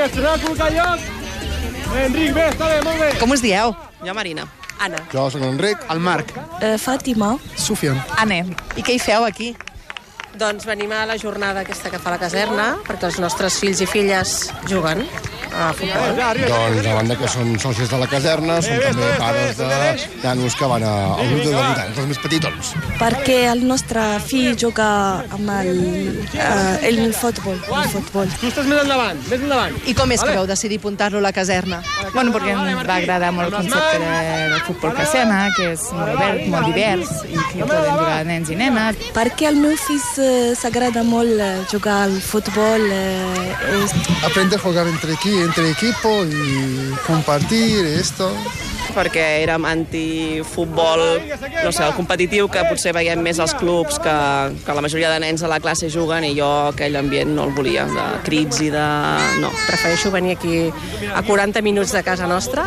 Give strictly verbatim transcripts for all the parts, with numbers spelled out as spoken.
Vinga, es torneu a col·locar lloc. Enric, bé, està bé, molt bé. Com us dieu? Jo, Marina. Anna. Jo soc l'Enric. El Marc. Uh, Fàtima. Sufian. Anne. I què hi feu aquí? Doncs venim a la jornada aquesta que fa la caserna, perquè els nostres fills i filles juguen a futbol. Doncs, a banda que són socis de la caserna, són també pares de nanos que van al grup de debutants, els més petitons. Perquè el nostre fill juga amb el, uh, el futbol. El futbol. Tu estàs més endavant, més endavant. I com és que vau decidir apuntar-lo a la caserna? Bueno, perquè ens va agradar molt el concepte de, de futbol caserna, que és molt obert, molt divers, i que poden jugar nens i nenes. Perquè el meu fill uh, s'agrada molt uh, jugar al futbol. Uh, és... Aprender a jugar entre, equi entre equipo y compartir esto. Perquè érem antifutbol, no sé, el competitiu que potser veiem més als clubs que, que la majoria de nens a la classe juguen, i jo aquell ambient no el volia, de crits i de... no. Prefereixo venir aquí a quaranta minuts de casa nostra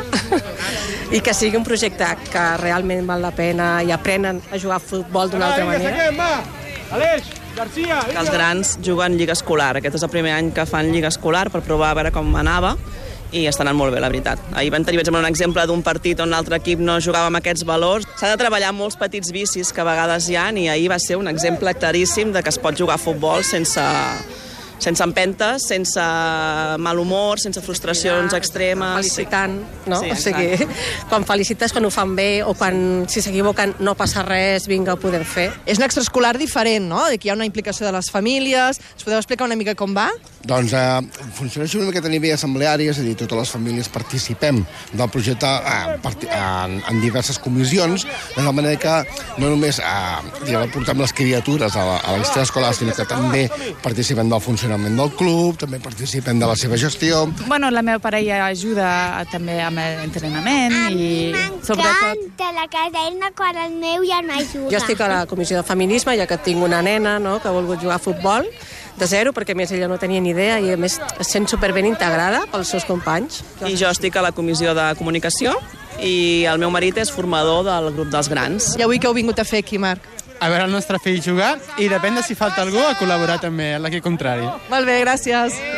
i que sigui un projecte que realment val la pena i aprenen a jugar a futbol d'una altra manera. Aleix, Garcia, que els grans juguen lliga escolar. Aquest és el primer any que fan lliga escolar per provar a veure com anava, i està anant molt bé, la veritat. Ahir vam tenir un exemple d'un partit on l'altre equip no jugava amb aquests valors. S'ha de treballar molts petits vicis que a vegades hi ha, i ahir va ser un exemple claríssim de que es pot jugar a futbol sense... sense empentes, sense mal humor, sense frustracions extremes. Felicitant, no? Sí, o sigui, quan felicites quan ho fan bé, o quan, si s'equivoquen, no passa res, vinga, ho podem fer. És un extraescolar diferent, no? Que hi ha una implicació de les famílies. Us podeu explicar una mica com va? Doncs eh, funciona una miqueta a nivell assembleari, és a dir, totes les famílies participem del projecte eh, parti en, en diverses comissions, de la manera que no només eh, diguem, portem les criatures a la, a la història escolar, sinó que també participem del funcionament del club, també participem de la seva gestió. Bueno, la meva parella ajuda també amb l'entrenament i sobretot... M'encanta la caserna quan el meu germà juga. Jo estic a la comissió de feminisme, ja que tinc una nena, no?, que ha volgut jugar a futbol de zero, perquè a més ella no tenia ni idea i a més es sent superben integrada pels seus companys. I jo estic a la comissió de comunicació i el meu marit és formador del grup dels grans. I avui què heu vingut a fer aquí, Marc? A veure el nostre fill jugar, i depèn de si falta algú a col·laborar també a l'equip contrari. Molt bé, gràcies.